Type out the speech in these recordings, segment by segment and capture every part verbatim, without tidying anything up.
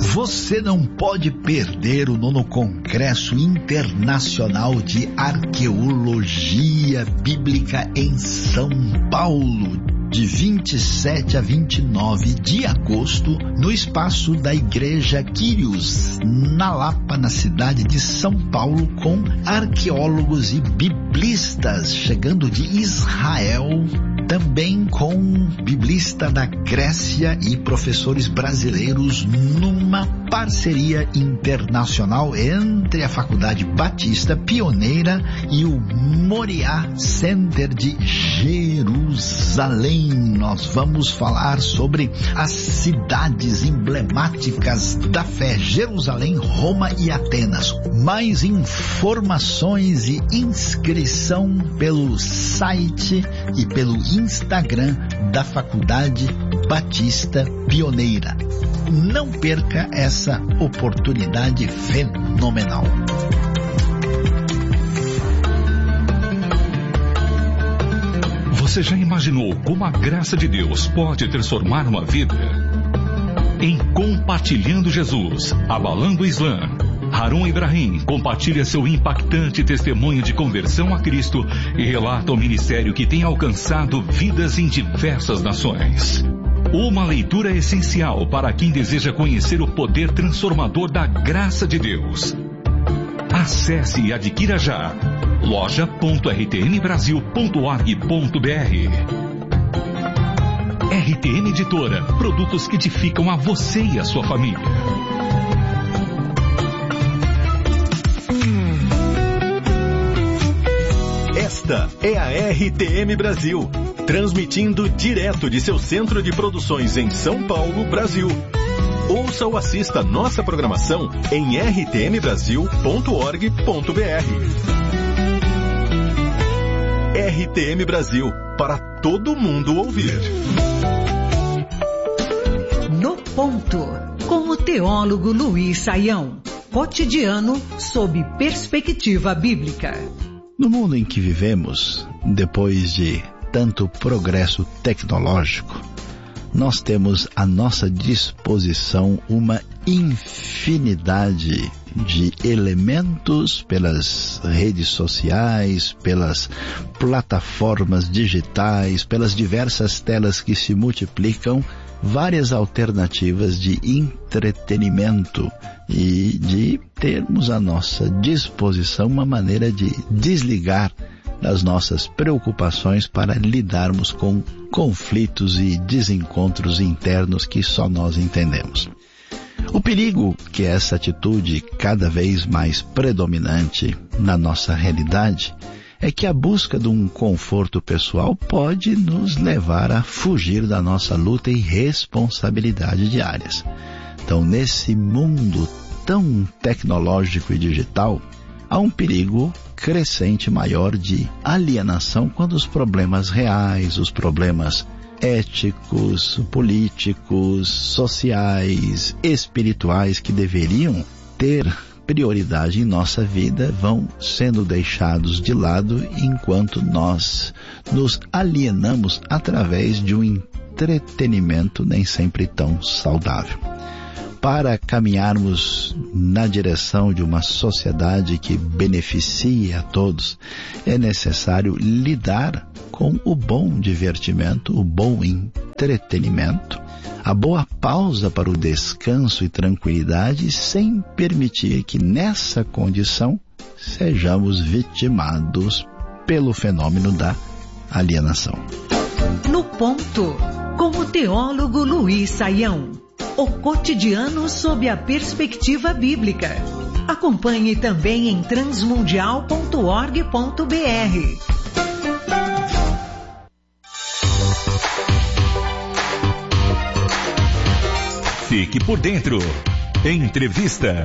Você não pode perder o nono Congresso Internacional de Arqueologia Bíblica em São Paulo, de vinte e sete a vinte e nove de agosto, no espaço da Igreja Quírios, na Lapa, na cidade de São Paulo, com arqueólogos e biblistas chegando de Israel, também com biblista da Grécia e professores brasileiros, numa parceria internacional entre a Faculdade Batista Pioneira e o Moriá Center de Jerusalém. Nós vamos falar sobre as cidades emblemáticas da fé: Jerusalém, Roma e Atenas. Mais informações e inscrição pelo site e pelo Instagram da Faculdade Batista Pioneira. Não perca essa oportunidade fenomenal. Você já imaginou como a graça de Deus pode transformar uma vida? Em Compartilhando Jesus, Abalando o Islã, Harun Ibrahim compartilha seu impactante testemunho de conversão a Cristo e relata o ministério que tem alcançado vidas em diversas nações. Uma leitura essencial para quem deseja conhecer o poder transformador da graça de Deus. Acesse e adquira já loja ponto r t m brasil ponto org ponto b r. R T M Editora, produtos que edificam a você e a sua família. Esta é a R T M Brasil, transmitindo direto de seu centro de produções em São Paulo, Brasil. Ouça ou assista nossa programação em r t m brasil ponto org ponto b r. R T M Brasil, para todo mundo ouvir. No Ponto, com o teólogo Luiz Saião. Cotidiano sob perspectiva bíblica. No mundo em que vivemos, depois de tanto progresso tecnológico, nós temos à nossa disposição uma infinidade de elementos pelas redes sociais, pelas plataformas digitais, pelas diversas telas que se multiplicam, várias alternativas de entretenimento e de termos à nossa disposição uma maneira de desligar das nossas preocupações para lidarmos com conflitos e desencontros internos que só nós entendemos. O perigo que essa atitude cada vez mais predominante na nossa realidade é que a busca de um conforto pessoal pode nos levar a fugir da nossa luta e responsabilidade diárias. Então, nesse mundo tão tecnológico e digital, há um perigo crescente maior de alienação quando os problemas reais, os problemas éticos, políticos, sociais, espirituais que deveriam ter prioridade em nossa vida vão sendo deixados de lado enquanto nós nos alienamos através de um entretenimento nem sempre tão saudável. Para caminharmos na direção de uma sociedade que beneficie a todos, é necessário lidar com o bom divertimento, o bom entretenimento, a boa pausa para o descanso e tranquilidade, sem permitir que nessa condição sejamos vitimados pelo fenômeno da alienação. No Ponto, com o teólogo Luiz Saião. O cotidiano sob a perspectiva bíblica. Acompanhe também em transmundial ponto org ponto b r. Fique por dentro. Entrevista.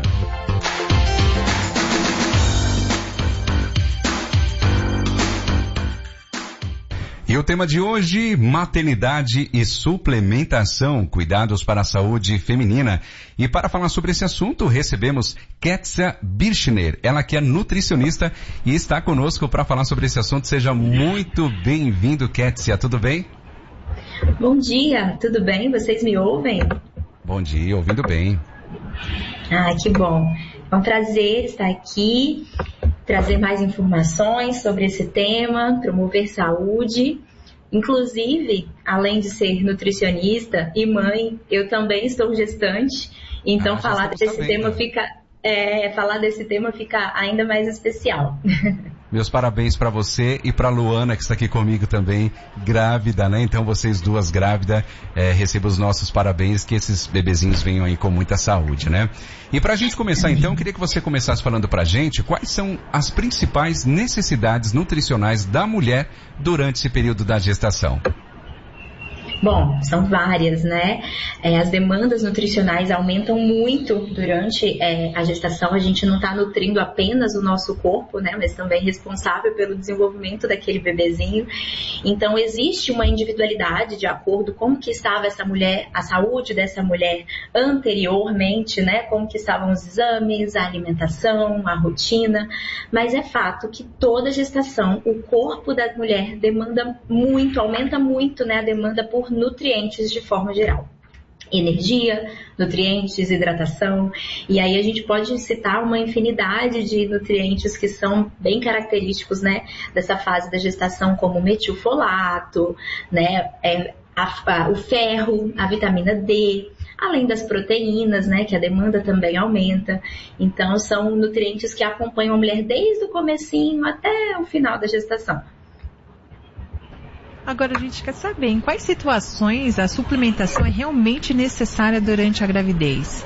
E o tema de hoje, maternidade e suplementação, cuidados para a saúde feminina. E para falar sobre esse assunto, recebemos Kétsia Birchner, ela que é nutricionista e está conosco para falar sobre esse assunto. Seja muito bem-vindo, Kétsia, tudo bem? Bom dia, tudo bem? Vocês me ouvem? Bom dia, ouvindo bem. Ah, que bom. É um prazer estar aqui, trazer mais informações sobre esse tema, promover saúde. Inclusive, além de ser nutricionista e mãe, eu também estou gestante, então ah, falar desse sabendo. tema fica é, falar desse tema fica ainda mais especial. Meus parabéns para você e para Luana, que está aqui comigo também, grávida, né? Então vocês duas grávidas, é, recebam os nossos parabéns, que esses bebezinhos venham aí com muita saúde, né? E para a gente começar então, eu queria que você começasse falando para a gente quais são as principais necessidades nutricionais da mulher durante esse período da gestação. Bom, são várias, né? É, as demandas nutricionais aumentam muito durante é, a gestação. A gente não está nutrindo apenas o nosso corpo, né? Mas também responsável pelo desenvolvimento daquele bebezinho. Então, existe uma individualidade de acordo com como que estava essa mulher, a saúde dessa mulher anteriormente, né? Como que estavam os exames, a alimentação, a rotina. Mas é fato que toda gestação, o corpo da mulher demanda muito, aumenta muito, né? A demanda por nutrientes de forma geral. Energia, nutrientes, hidratação, e aí a gente pode citar uma infinidade de nutrientes que são bem característicos, né, dessa fase da gestação, como metilfolato, né, é, a, a, o ferro, a vitamina D, além das proteínas, né, que a demanda também aumenta. Então são nutrientes que acompanham a mulher desde o comecinho até o final da gestação. Agora a gente quer saber em quais situações a suplementação é realmente necessária durante a gravidez.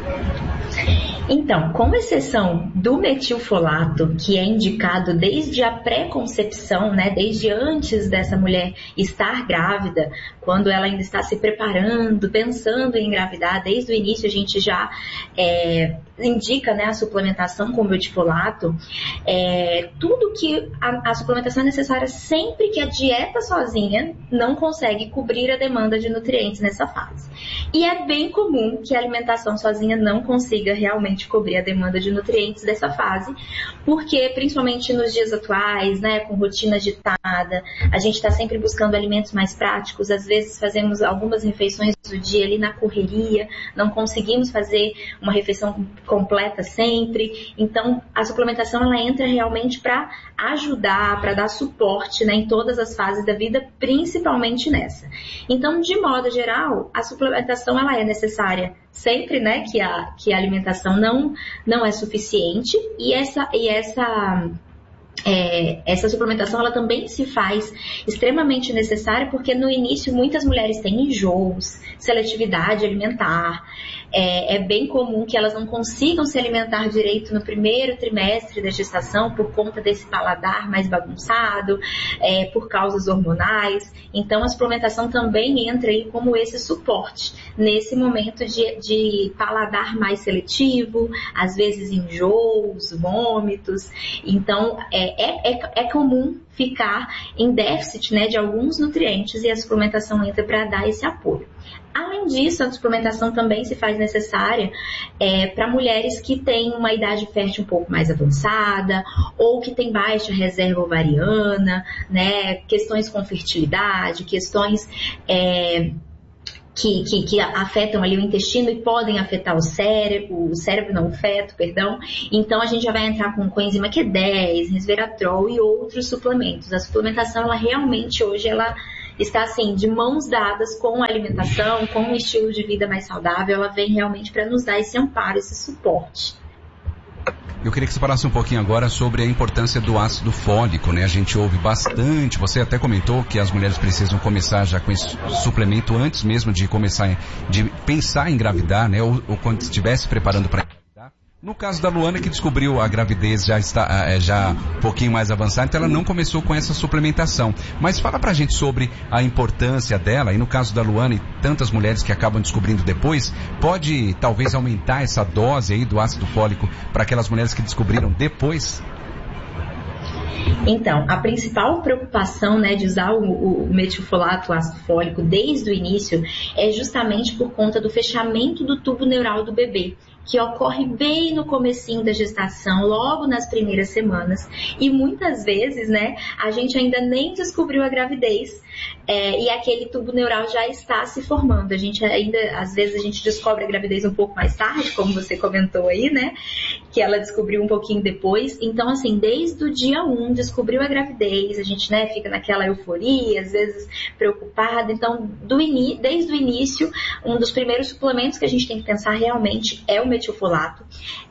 Então, com exceção do metilfolato, que é indicado desde a pré-concepção, né, desde antes dessa mulher estar grávida, quando ela ainda está se preparando, pensando em engravidar, desde o início a gente já é, indica, né, a suplementação com metilfolato. É, tudo que a, a suplementação é necessária sempre que a dieta sozinha não consegue cobrir a demanda de nutrientes nessa fase. E é bem comum que a alimentação sozinha não consiga realmente cobrir a demanda de nutrientes dessa fase, porque principalmente nos dias atuais, né, com rotina agitada, a gente está sempre buscando alimentos mais práticos, às vezes fazemos algumas refeições do dia ali na correria, não conseguimos fazer uma refeição completa sempre, então a suplementação ela entra realmente para ajudar, para dar suporte, né, em todas as fases da vida, principalmente nessa. Então, de modo geral, a suplementação ela é necessária sempre, né, que a, que a alimentação não, não é suficiente, e essa, e essa, é, essa suplementação ela também se faz extremamente necessária, porque no início muitas mulheres têm enjoos, seletividade alimentar, é, é bem comum que elas não consigam se alimentar direito no primeiro trimestre da gestação por conta desse paladar mais bagunçado, é, por causas hormonais. Então a suplementação também entra aí como esse suporte nesse momento de, de paladar mais seletivo, às vezes enjoos, vômitos. Então é, é, é comum ficar em déficit, né, de alguns nutrientes, e a suplementação entra para dar esse apoio. Além disso, a suplementação também se faz necessária é, para mulheres que têm uma idade fértil um pouco mais avançada ou que têm baixa reserva ovariana, né, questões com fertilidade, questões é, que, que, que afetam ali o intestino e podem afetar o cérebro, o cérebro não, o feto, perdão. Então a gente já vai entrar com coenzima Q dez, resveratrol e outros suplementos. A suplementação, ela realmente hoje, ela está assim, de mãos dadas com a alimentação, com um estilo de vida mais saudável, ela vem realmente para nos dar esse amparo, esse suporte. Eu queria que você falasse um pouquinho agora sobre a importância do ácido fólico, né? A gente ouve bastante, você até comentou que as mulheres precisam começar já com esse suplemento antes mesmo de começar, de pensar em engravidar, né? Ou, ou quando estiver se preparando para engravidar. No caso da Luana, que descobriu a gravidez já está já um pouquinho mais avançada, então ela não começou com essa suplementação. Mas fala pra gente sobre a importância dela, e no caso da Luana e tantas mulheres que acabam descobrindo depois, pode talvez aumentar essa dose aí do ácido fólico para aquelas mulheres que descobriram depois? Então, a principal preocupação, né, de usar o, o metilfolato, o ácido fólico, desde o início, é justamente por conta do fechamento do tubo neural do bebê. que ocorre bem no comecinho da gestação, logo nas primeiras semanas, e muitas vezes, né, a gente ainda nem descobriu a gravidez, é, e aquele tubo neural já está se formando. A gente ainda, às vezes a gente descobre a gravidez um pouco mais tarde, como você comentou aí, né, que ela descobriu um pouquinho depois. Então, assim, desde o dia um, descobriu a gravidez, a gente, né, fica naquela euforia, às vezes preocupada. Então, do ini- desde o início, um dos primeiros suplementos que a gente tem que pensar realmente é o metilfolato,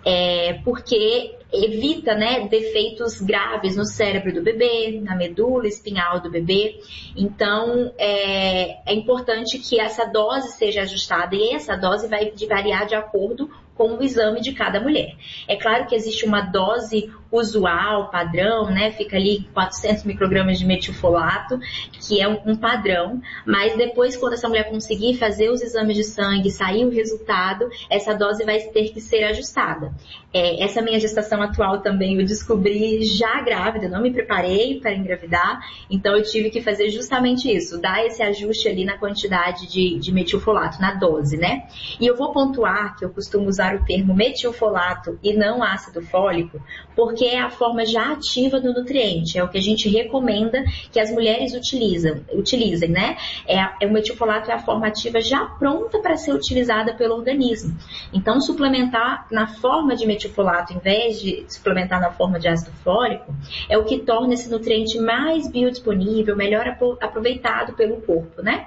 é, porque evita, né, defeitos graves no cérebro do bebê, na medula espinhal do bebê. Então, é, é importante que essa dose seja ajustada, e essa dose vai variar de acordo com o exame de cada mulher. É claro que existe uma dose usual, padrão, né? Fica ali quatrocentos microgramas de metilfolato, que é um, um padrão, mas depois, quando essa mulher conseguir fazer os exames de sangue, sair o resultado, essa dose vai ter que ser ajustada. É, essa minha gestação atual também eu descobri já grávida, não me preparei para engravidar, então eu tive que fazer justamente isso, dar esse ajuste ali na quantidade de, de metilfolato, na dose, né? E eu vou pontuar que eu costumo usar o termo metilfolato e não ácido fólico, porque é a forma já ativa do nutriente, é o que a gente recomenda que as mulheres utilizam, utilizem, né? É, é, o metilfolato é a forma ativa já pronta para ser utilizada pelo organismo. Então, suplementar na forma de metilfolato, em vez de suplementar na forma de ácido fólico, é o que torna esse nutriente mais biodisponível, melhor aproveitado pelo corpo, né?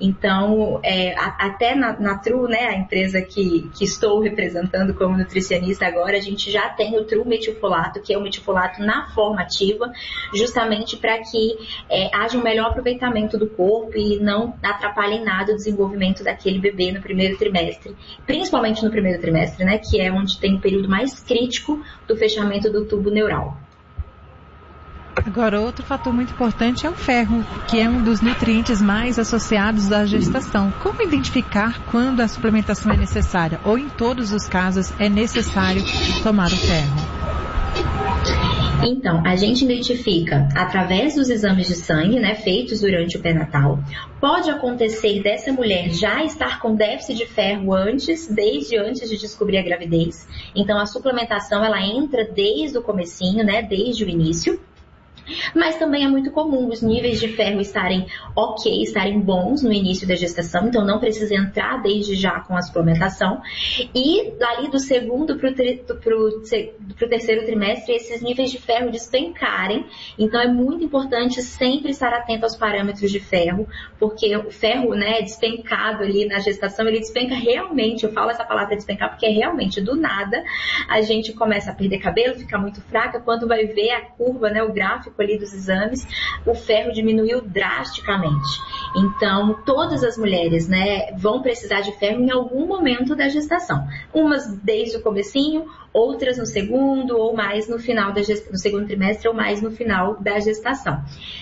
Então, é, a, até na, na Tru, né, a empresa que, que estou representando como nutricionista agora, a gente já tem o Tru metilfolato, que é o metilfolato na forma ativa, justamente para que é, haja um melhor aproveitamento do corpo e não atrapalhe em nada o desenvolvimento daquele bebê no primeiro trimestre, principalmente no primeiro trimestre, né, que é onde tem o período mais crítico do fechamento do tubo neural. Agora, outro fator muito importante é o ferro, que é um dos nutrientes mais associados à gestação. Como identificar quando a suplementação é necessária? Ou em todos os casos é necessário tomar o ferro? Então, a gente identifica através dos exames de sangue, né, feitos durante o pré-natal. Pode acontecer dessa mulher já estar com déficit de ferro antes, desde antes de descobrir a gravidez. Então, a suplementação, ela entra desde o comecinho, né, desde o início. Mas também é muito comum os níveis de ferro estarem ok, estarem bons no início da gestação, então não precisa entrar desde já com a suplementação. E dali do segundo para o terceiro trimestre, esses níveis de ferro despencarem. Então é muito importante sempre estar atento aos parâmetros de ferro, porque o ferro, né, despencado ali na gestação, ele despenca realmente, eu falo essa palavra despencar porque é realmente do nada, a gente começa a perder cabelo, fica muito fraca, quando vai ver a curva, né, o gráfico ali dos exames, o ferro diminuiu drasticamente. Então, todas as mulheres, né, vão precisar de ferro em algum momento da gestação. Umas desde o comecinho, outras no segundo, ou mais no final da gestação, no segundo trimestre, ou mais no final da gestação.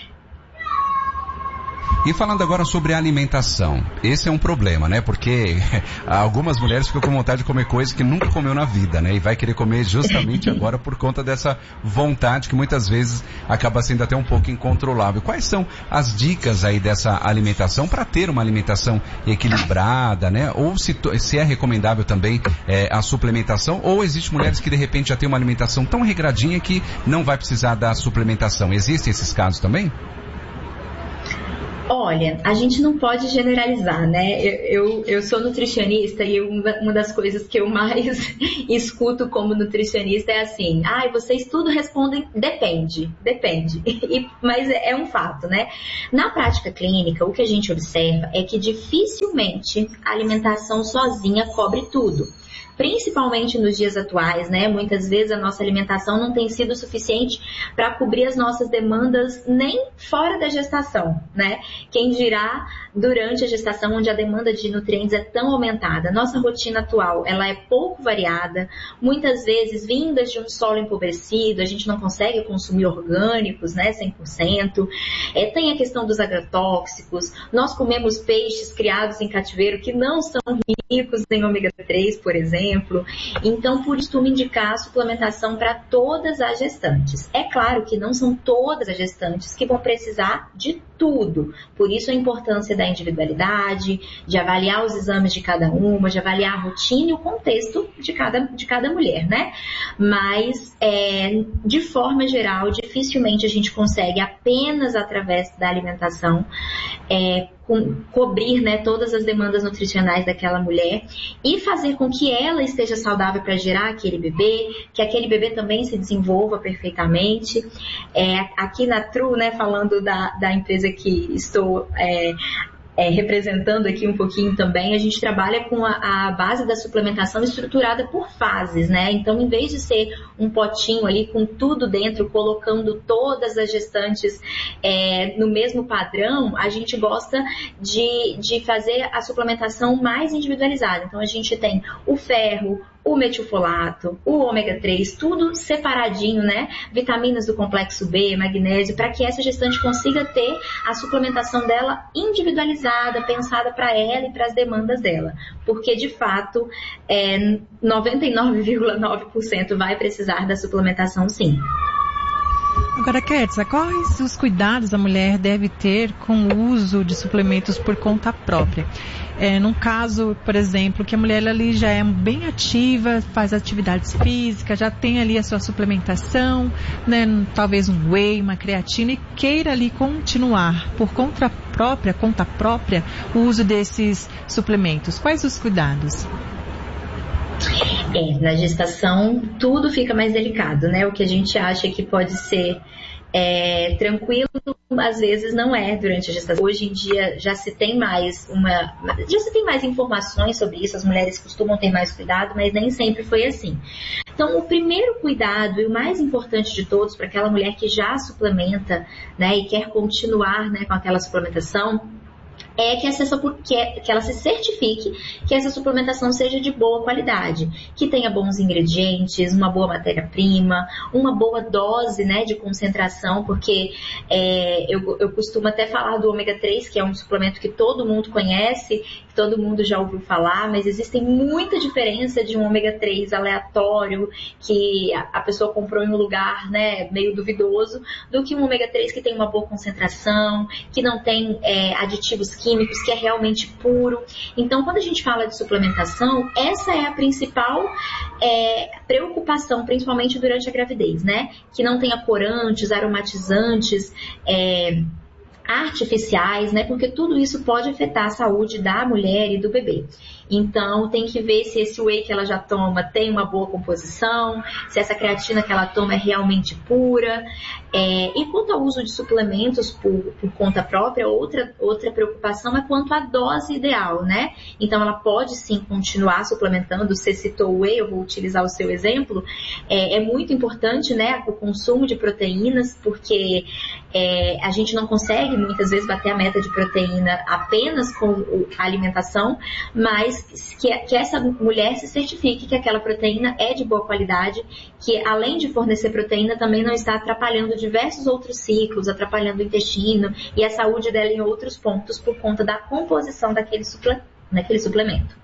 E falando agora sobre a alimentação, esse é um problema, né? Porque algumas mulheres ficam com vontade de comer coisas que nunca comeu na vida, né? E vai querer comer justamente agora por conta dessa vontade que muitas vezes acaba sendo até um pouco incontrolável. Quais são as dicas aí dessa alimentação para ter uma alimentação equilibrada, né? Ou se, se é recomendável também é, a suplementação, ou existem mulheres que de repente já têm uma alimentação tão regradinha que não vai precisar da suplementação. Existem esses casos também? Olha, a gente não pode generalizar, né? Eu, eu, eu sou nutricionista e uma, uma das coisas que eu mais escuto como nutricionista é assim, ah, vocês tudo respondem, depende, depende, e, mas é um fato, né? Na prática clínica, o que a gente observa é que dificilmente a alimentação sozinha cobre tudo. Principalmente nos dias atuais, né? Muitas vezes a nossa alimentação não tem sido suficiente para cobrir as nossas demandas nem fora da gestação, né? Quem dirá durante a gestação, onde a demanda de nutrientes é tão aumentada. Nossa rotina atual, ela é pouco variada, muitas vezes vindas de um solo empobrecido, a gente não consegue consumir orgânicos, né? cem por cento. É, tem a questão dos agrotóxicos, nós comemos peixes criados em cativeiro que não são ricos em ômega três, por exemplo. exemplo. Então, por isso, me indicar a suplementação para todas as gestantes. É claro que não são todas as gestantes que vão precisar de tudo. Por isso, a importância da individualidade, de avaliar os exames de cada uma, de avaliar a rotina e o contexto de cada, de cada mulher, né? Mas, é, de forma geral, dificilmente a gente consegue apenas através da alimentação é, com, cobrir, né, todas as demandas nutricionais daquela mulher e fazer com que ela esteja saudável para gerar aquele bebê, que aquele bebê também se desenvolva perfeitamente. É, aqui na Tru, né, falando da, da empresa que estou é, É, representando aqui um pouquinho também, a gente trabalha com a, a base da suplementação estruturada por fases, né? Então, em vez de ser um potinho ali com tudo dentro, colocando todas as gestantes é, no mesmo padrão, a gente gosta de, de fazer a suplementação mais individualizada. Então, a gente tem o ferro, o metilfolato, o ômega três, tudo separadinho, né? Vitaminas do complexo B, magnésio, para que essa gestante consiga ter a suplementação dela individualizada, pensada para ela e para as demandas dela. Porque, de fato, é, noventa e nove vírgula nove por cento vai precisar da suplementação, sim. Agora, Kétsia, quais os cuidados a mulher deve ter com o uso de suplementos por conta própria? É, num caso, por exemplo, que a mulher ali já é bem ativa, faz atividades físicas, já tem ali a sua suplementação, né, talvez um whey, uma creatina, e queira ali continuar por conta própria, conta própria, o uso desses suplementos. Quais os cuidados? É, na gestação tudo fica mais delicado, né? O que a gente acha que pode ser é, tranquilo, às vezes não é durante a gestação. Hoje em dia já se tem mais uma, já se tem mais informações sobre isso, as mulheres costumam ter mais cuidado, mas nem sempre foi assim. Então, o primeiro cuidado e o mais importante de todos para aquela mulher que já suplementa, né, e quer continuar, né, com aquela suplementação, é que, essa, que ela se certifique que essa suplementação seja de boa qualidade, que tenha bons ingredientes, uma boa matéria-prima, uma boa dose, né, de concentração, porque é, eu, eu costumo até falar do ômega três, que é um suplemento que todo mundo conhece, que todo mundo já ouviu falar, mas existe muita diferença de um ômega três aleatório, que a, a pessoa comprou em um lugar, né, meio duvidoso, do que um ômega três que tem uma boa concentração, que não tem é, aditivos químicos, que é realmente puro. Então, quando a gente fala de suplementação, essa é a principal é, preocupação, principalmente durante a gravidez, né? Que não tenha corantes, aromatizantes, é, artificiais, né? Porque tudo isso pode afetar a saúde da mulher e do bebê. Então, tem que ver se esse whey que ela já toma tem uma boa composição, se essa creatina que ela toma é realmente pura. É, e quanto ao uso de suplementos por, por conta própria, outra, outra preocupação é quanto à dose ideal, né? Então, ela pode sim continuar suplementando. Você citou o whey, eu vou utilizar o seu exemplo. É, é muito importante, né, o consumo de proteínas, porque é, a gente não consegue muitas vezes bater a meta de proteína apenas com a alimentação, mas que, que essa mulher se certifique que aquela proteína é de boa qualidade, que além de fornecer proteína, também não está atrapalhando diversos outros ciclos, atrapalhando o intestino e a saúde dela em outros pontos por conta da composição daquele, suple, daquele suplemento.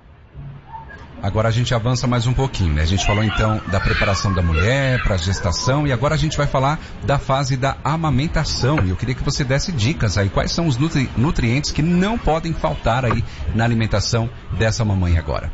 Agora a gente avança mais um pouquinho, né? A gente falou então da preparação da mulher para a gestação e agora a gente vai falar da fase da amamentação. E eu queria que você desse dicas aí, quais são os nutri- nutrientes que não podem faltar aí na alimentação dessa mamãe agora.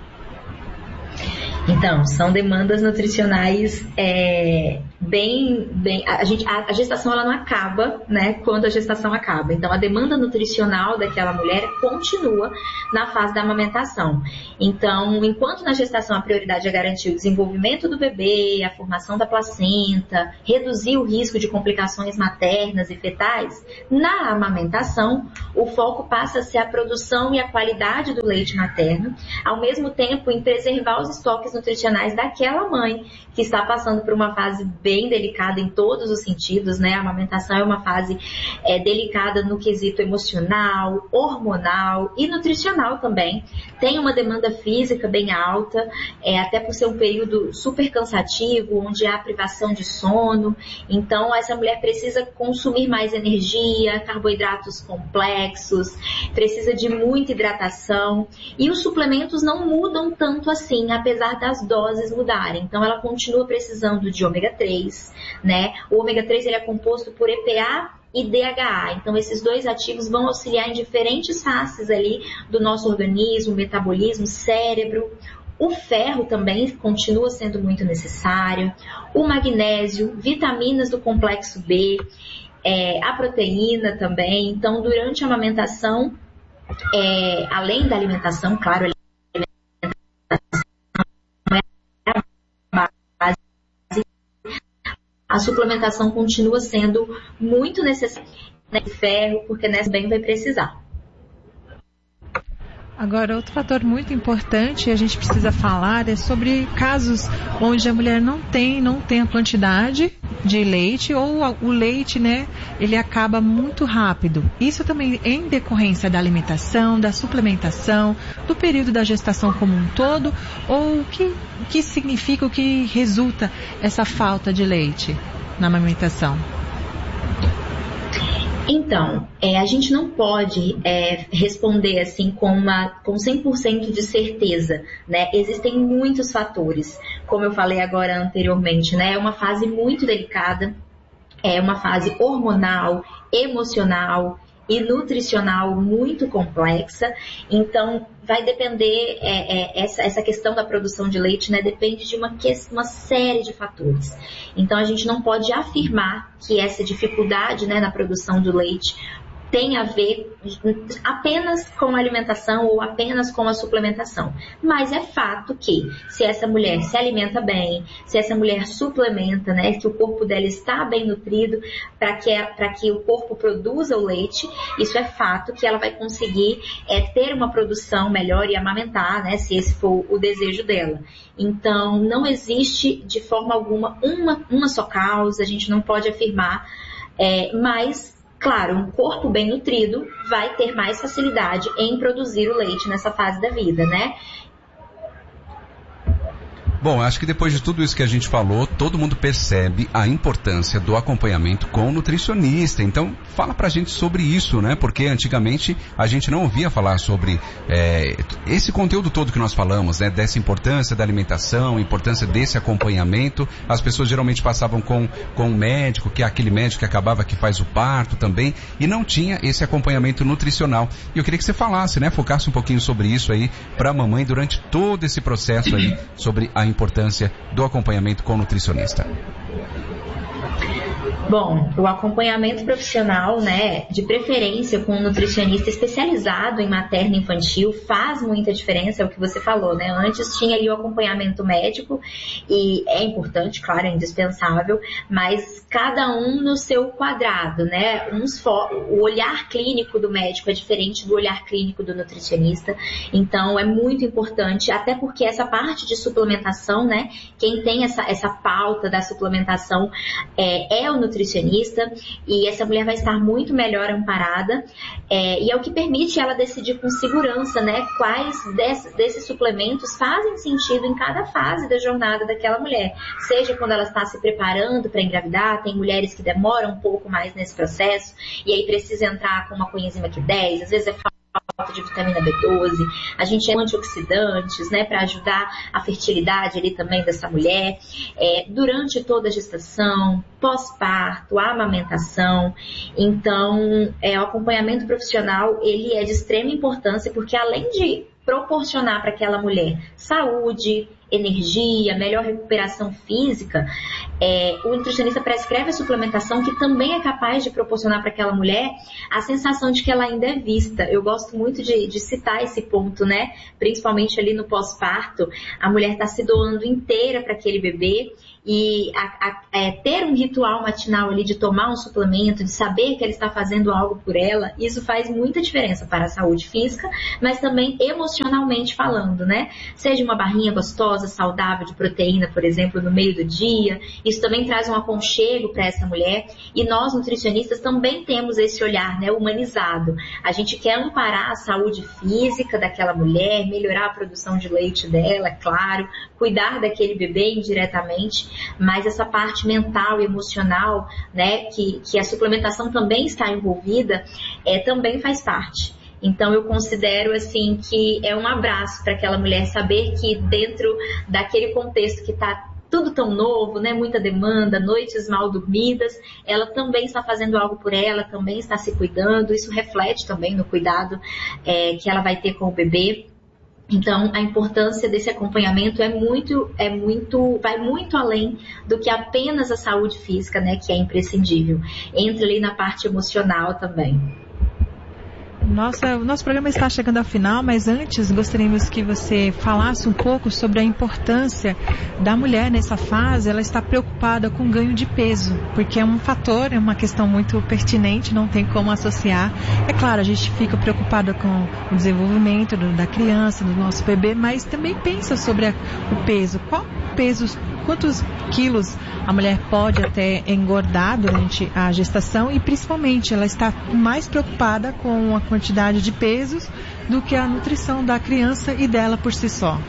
Então, são demandas nutricionais é, bem... bem a, gente, a, a gestação ela não acaba, né, quando a gestação acaba. Então, a demanda nutricional daquela mulher continua na fase da amamentação. Então, enquanto na gestação a prioridade é garantir o desenvolvimento do bebê, a formação da placenta, reduzir o risco de complicações maternas e fetais, na amamentação, o foco passa a ser a produção e a qualidade do leite materno, ao mesmo tempo em preservar os estoques nutricionais daquela mãe que está passando por uma fase bem delicada em todos os sentidos, né? A amamentação é uma fase é, delicada no quesito emocional, hormonal e nutricional também. Tem uma demanda física bem alta, é, até por ser um período super cansativo, onde há privação de sono. Então, essa mulher precisa consumir mais energia, carboidratos complexos, precisa de muita hidratação. E os suplementos não mudam tanto assim, apesar das doses mudarem. Então ela continua precisando de ômega três, né? O ômega três ele é composto por E P A e D H A. Então esses dois ativos vão auxiliar em diferentes faces ali do nosso organismo, metabolismo, cérebro. O ferro também continua sendo muito necessário, o magnésio, vitaminas do complexo B, é, a proteína também. Então, durante a amamentação, é, além da alimentação, claro, a alimentação é a base, a suplementação continua sendo muito necessária, né, de ferro, porque nessa bem vai precisar. Agora, outro fator muito importante, a gente precisa falar, é sobre casos onde a mulher não tem, não tem a quantidade de leite, ou o leite, né, ele acaba muito rápido. Isso também em decorrência da alimentação, da suplementação, do período da gestação como um todo, ou o que, que significa, o que resulta essa falta de leite na amamentação? Então, é, a gente não pode é, responder assim com, uma, com cem por cento de certeza, né? Existem muitos fatores, como eu falei agora anteriormente, né? É uma fase muito delicada, é uma fase hormonal, emocional e nutricional muito complexa. Então, vai depender, é, é, essa, essa questão da produção de leite, né, depende de uma, uma série de fatores. Então, a gente não pode afirmar que essa dificuldade, né, na produção do leite tem a ver apenas com a alimentação ou apenas com a suplementação. Mas é fato que se essa mulher se alimenta bem, se essa mulher suplementa, né, que o corpo dela está bem nutrido para que, para que o corpo produza o leite, isso é fato que ela vai conseguir é, ter uma produção melhor e amamentar, né, se esse for o desejo dela. Então, não existe de forma alguma uma, uma só causa, a gente não pode afirmar, é, mas claro, um corpo bem nutrido vai ter mais facilidade em produzir o leite nessa fase da vida, né? Bom, acho que depois de tudo isso que a gente falou, todo mundo percebe a importância do acompanhamento com o nutricionista. Então, fala pra gente sobre isso, né? Porque antigamente a gente não ouvia falar sobre é, esse conteúdo todo que nós falamos, né? Dessa importância da alimentação, importância desse acompanhamento. As pessoas geralmente passavam com, com um médico, que é aquele médico que acabava que faz o parto também, e não tinha esse acompanhamento nutricional. E eu queria que você falasse, né? Focasse um pouquinho sobre isso aí pra mamãe durante todo esse processo aí, sobre a importância do acompanhamento com o nutricionista. Bom, o acompanhamento profissional, né, de preferência com um nutricionista especializado em materno e infantil faz muita diferença, é o que você falou, né? Antes tinha ali o acompanhamento médico e é importante, claro, é indispensável, mas cada um no seu quadrado, né? Uns fo- o olhar clínico do médico é diferente do olhar clínico do nutricionista, então é muito importante, até porque essa parte de suplementação, né, quem tem essa, essa pauta da suplementação é, é o nutricionista, nutricionista, e essa mulher vai estar muito melhor amparada, é, e é o que permite ela decidir com segurança, né, quais desses, desses suplementos fazem sentido em cada fase da jornada daquela mulher, seja quando ela está se preparando para engravidar, tem mulheres que demoram um pouco mais nesse processo, e aí precisa entrar com uma coenzima Q dez, às vezes é falta de vitamina B doze, a gente é antioxidantes, né, para ajudar a fertilidade ali também dessa mulher, é, durante toda a gestação, pós-parto, a amamentação. Então, é, o acompanhamento profissional, ele é de extrema importância, porque além de proporcionar para aquela mulher saúde, energia, melhor recuperação física, é, o nutricionista prescreve a suplementação que também é capaz de proporcionar para aquela mulher a sensação de que ela ainda é vista. Eu gosto muito de, de citar esse ponto, né? Principalmente ali no pós-parto, a mulher está se doando inteira para aquele bebê, e a, a, é, ter um ritual matinal ali de tomar um suplemento, de saber que ela está fazendo algo por ela, isso faz muita diferença para a saúde física, mas também emocionalmente falando, né? Seja uma barrinha gostosa, saudável de proteína, por exemplo, no meio do dia, isso também traz um aconchego para essa mulher, e nós nutricionistas também temos esse olhar, né, humanizado. A gente quer amparar a saúde física daquela mulher, melhorar a produção de leite dela, claro, cuidar daquele bebê indiretamente, mas essa parte mental e emocional, né, que, que a suplementação também está envolvida, é, também faz parte. Então eu considero assim que é um abraço para aquela mulher saber que dentro daquele contexto que está tudo tão novo, né? Muita demanda, noites mal dormidas, ela também está fazendo algo por ela, também está se cuidando, isso reflete também no cuidado é, que ela vai ter com o bebê. Então, a importância desse acompanhamento é muito, é muito, vai muito além do que apenas a saúde física, né? Que é imprescindível. Entra ali na parte emocional também. Nossa, o nosso programa está chegando ao final, mas antes gostaríamos que você falasse um pouco sobre a importância da mulher nessa fase. Ela está preocupada com o ganho de peso, porque é um fator, é uma questão muito pertinente, não tem como associar. É claro, a gente fica preocupada com o desenvolvimento do, da criança, do nosso bebê, mas também pensa sobre a, o peso. Qual peso, quantos quilos a mulher pode até engordar durante a gestação e principalmente ela está mais preocupada com a quantidade de pesos do que a nutrição da criança e dela por si só.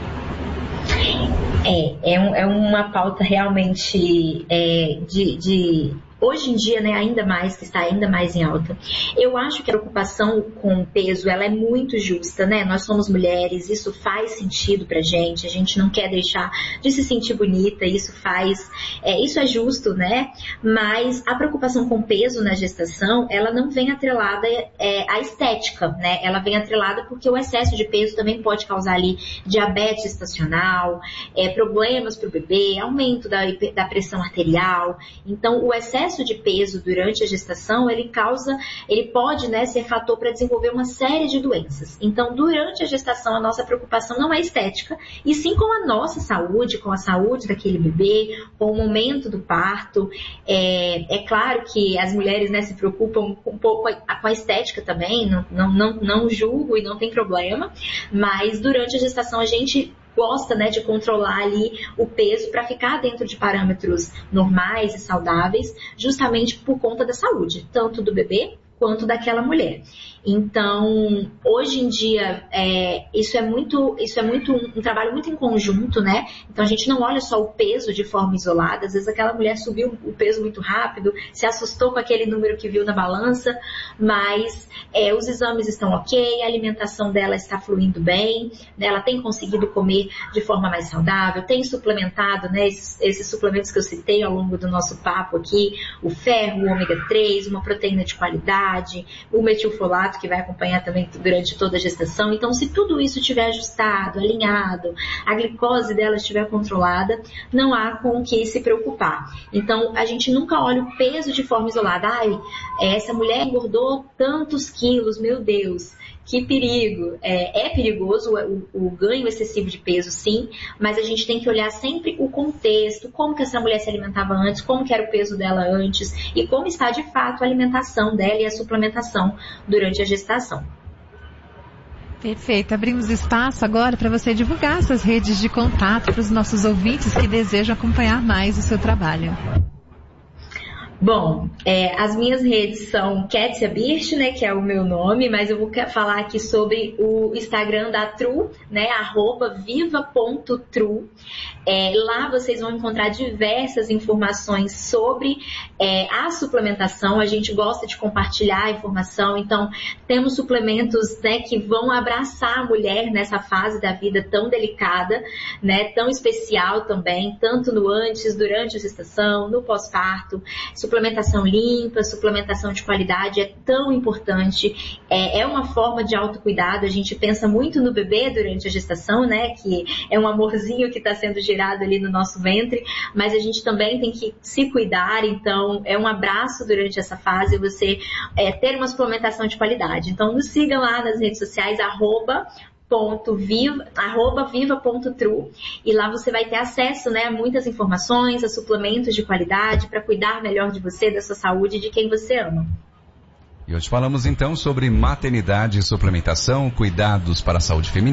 É, é, um, é uma pauta realmente é, de... de... Hoje em dia, né, ainda mais, que está ainda mais em alta. Eu acho que a preocupação com o peso, ela é muito justa, né? Nós somos mulheres, isso faz sentido pra gente, a gente não quer deixar de se sentir bonita, isso faz, é, isso é justo, né? Mas a preocupação com o peso na gestação, ela não vem atrelada é, à estética, né? Ela vem atrelada porque o excesso de peso também pode causar ali diabetes gestacional, é, problemas pro bebê, aumento da, da pressão arterial. Então, o excesso de peso durante a gestação, ele causa, ele pode, né, ser fator para desenvolver uma série de doenças. Então, durante a gestação, a nossa preocupação não é estética, e sim com a nossa saúde, com a saúde daquele bebê, com o momento do parto. É, é claro que as mulheres, né, se preocupam um pouco com a estética também, não, não, não, não julgo e não tem problema, mas durante a gestação a gente gosta, né, de controlar ali o peso para ficar dentro de parâmetros normais e saudáveis, justamente por conta da saúde, tanto do bebê quanto daquela mulher. Então, hoje em dia, é, isso é muito, isso é muito um, um trabalho muito em conjunto, né? Então, a gente não olha só o peso de forma isolada. Às vezes, aquela mulher subiu o peso muito rápido, se assustou com aquele número que viu na balança, mas é, os exames estão ok, a alimentação dela está fluindo bem, né? Ela tem conseguido comer de forma mais saudável, tem suplementado, né, esses, esses suplementos que eu citei ao longo do nosso papo aqui, o ferro, o ômega três, uma proteína de qualidade, o metilfolato, que vai acompanhar também durante toda a gestação. Então, se tudo isso estiver ajustado, alinhado, a glicose dela estiver controlada, não há com o que se preocupar. Então, a gente nunca olha o peso de forma isolada. Ai, essa mulher engordou tantos quilos, meu Deus, que perigo. É, é perigoso o, o ganho excessivo de peso, sim, mas a gente tem que olhar sempre o contexto, como que essa mulher se alimentava antes, como que era o peso dela antes e como está de fato a alimentação dela e a suplementação durante a gestação. Perfeito. Abrimos espaço agora para você divulgar suas redes de contato para os nossos ouvintes que desejam acompanhar mais o seu trabalho. Bom, é, as minhas redes são Kétia Birchner, que é o meu nome, mas eu vou falar aqui sobre o Instagram da Tru, né, arroba viva ponto tru. É, lá vocês vão encontrar diversas informações sobre é, a suplementação. A gente gosta de compartilhar a informação, então temos suplementos, né, que vão abraçar a mulher nessa fase da vida tão delicada, né, tão especial também, tanto no antes, durante a gestação, no pós-parto. Suplementação limpa, suplementação de qualidade é tão importante, é, é uma forma de autocuidado. A gente pensa muito no bebê durante a gestação, né, que é um amorzinho que está sendo gerado ali no nosso ventre, mas a gente também tem que se cuidar, então é um abraço durante essa fase você é, ter uma suplementação de qualidade. Então nos sigam lá nas redes sociais, arroba Ponto viva, arroba viva ponto tru, e lá você vai ter acesso, né, a muitas informações, a suplementos de qualidade para cuidar melhor de você, da sua saúde e de quem você ama. E hoje falamos então sobre maternidade, suplementação, cuidados para a saúde feminina.